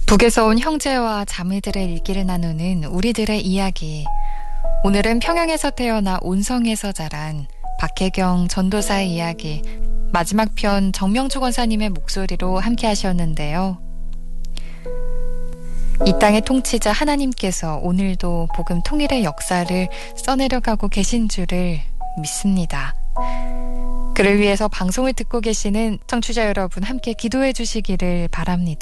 북에서 온 형제와 자매들의 일기를 나누는 우리들의 이야기. 오늘은 평양에서 태어나 온성에서 자란 박혜경 전도사의 이야기, 마지막 편 정명주 권사님의 목소리로 함께 하셨는데요. 이 땅의 통치자 하나님께서 오늘도 복음 통일의 역사를 써내려가고 계신 줄을 믿습니다. 그를 위해서 방송을 듣고 계시는 청취자 여러분 함께 기도해 주시기를 바랍니다.